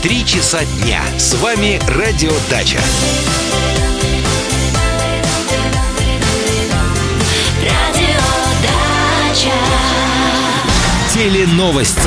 3 часа дня. С вами Радио Дача. Теленовости.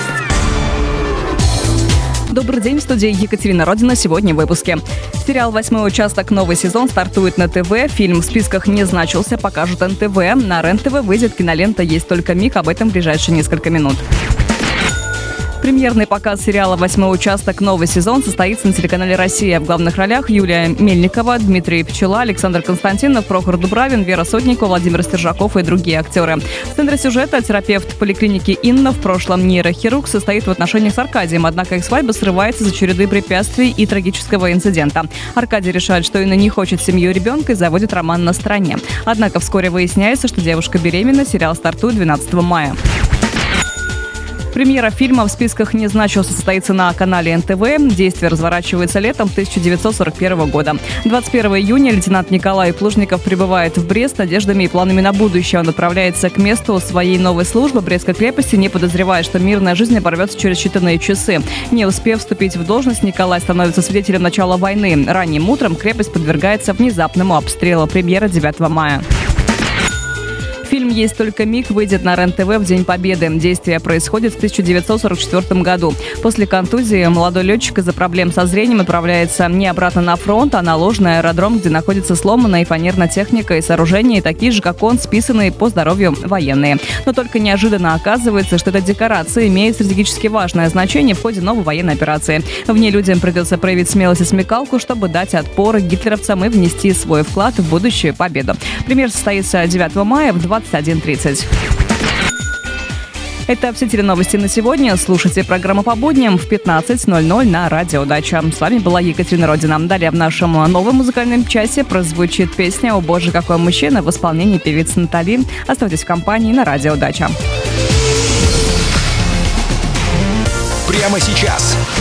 Добрый день, в студии Екатерина Родина. Сегодня в выпуске. Сериал «Восьмой участок», новый сезон стартует на ТВ. Фильм в списках не значился, покажут НТВ. На РЕН-ТВ выйдет кинолента «Есть только миг». Об этом в ближайшие несколько минут. Премьерный показ сериала «Восьмой участок», новый сезон состоится на телеканале «Россия». В главных ролях Юлия Мельникова, Дмитрий Пчела, Александр Константинов, Прохор Дубравин, Вера Сотникова, Владимир Стержаков и другие актеры. В центре сюжета терапевт поликлиники Инна, в прошлом нейрохирург, состоит в отношениях с Аркадием, однако их свадьба срывается из-за череды препятствий и трагического инцидента. Аркадий решает, что Инна не хочет семью и ребенка и заводит роман на стороне. Однако вскоре выясняется, что девушка беременна. Сериал стартует 12 мая. Премьера фильма в списках не значился, состоится на канале НТВ. Действие разворачивается летом 1941 года. 21 июня лейтенант Николай Плужников прибывает в Брест с надеждами и планами на будущее. Он отправляется к месту своей новой службы Брестской крепости, не подозревая, что мирная жизнь оборвется через считанные часы. Не успев вступить в должность, Николай становится свидетелем начала войны. Ранним утром крепость подвергается внезапному обстрелу. Премьера 9 мая. Фильм «Есть только миг» выйдет на РЕН-ТВ в День Победы. Действие происходит в 1944 году. После контузии молодой летчик из-за проблем со зрением отправляется не обратно на фронт, а на ложный аэродром, где находится сломанная фанерная техника и сооружения, такие же, как он, списанные по здоровью военные. Но только неожиданно оказывается, что эта декорация имеет стратегически важное значение в ходе новой военной операции. В ней людям придется проявить смелость и смекалку, чтобы дать отпор гитлеровцам и внести свой вклад в будущую победу. Премьера состоится 9 мая в 21:30. Это все теленовости на сегодня. Слушайте программу по будням в 15:00 на Радио Дача. С вами была Екатерина Родина. Далее в нашем новом музыкальном часе прозвучит песня «О боже, какой мужчина» в исполнении певицы Натали. Оставайтесь в компании на Радио Дача. Прямо сейчас